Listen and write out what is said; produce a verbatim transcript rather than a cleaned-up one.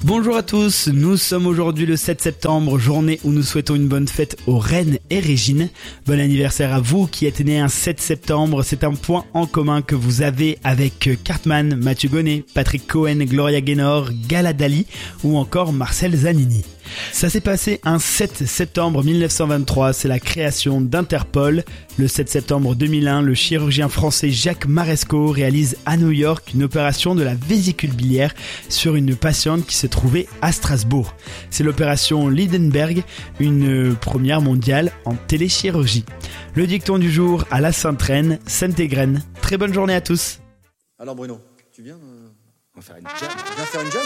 Bonjour à tous, nous sommes aujourd'hui le sept septembre, journée où nous souhaitons une bonne fête aux reines et régines. Bon anniversaire à vous qui êtes nés un sept septembre, c'est un point en commun que vous avez avec Cartman, Mathieu Gonnet, Patrick Cohen, Gloria Gaynor, Gala Dali ou encore Marcel Zanini. Ça s'est passé un sept septembre mille neuf cent vingt-trois, c'est la création d'Interpol. Le sept septembre deux mille un, le chirurgien français Jacques Marescot réalise à New York une opération de la vésicule biliaire sur une patiente qui se trouvait à Strasbourg. C'est l'opération Lindenberg, une première mondiale en téléchirurgie. Le dicton du jour à la Sainte-Reine, Sainte-Égrène. Très bonne journée à tous. Alors Bruno, tu viens, euh, on va faire une jam. Tu viens faire une jam ?